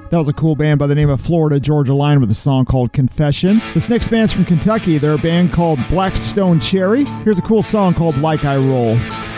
That was a cool band by the name of Florida Georgia Line with a song called Confession. This next band's from Kentucky. They're a band called Black Stone Cherry. Here's a cool song called Like I Roll.